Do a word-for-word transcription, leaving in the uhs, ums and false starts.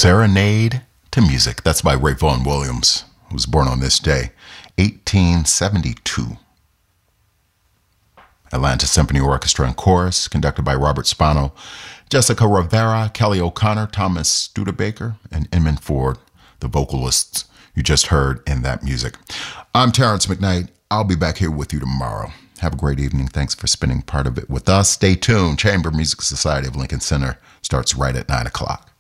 Serenade to Music. That's by Ray Vaughan Williams, who was born on this day, eighteen seventy-two. Atlanta Symphony Orchestra and Chorus, conducted by Robert Spano, Jessica Rivera, Kelly O'Connor, Thomas Studebaker, and Inman Ford, the vocalists you just heard in that music. I'm Terrence McKnight. I'll be back here with you tomorrow. Have a great evening. Thanks for spending part of it with us. Stay tuned. Chamber Music Society of Lincoln Center starts right at nine o'clock.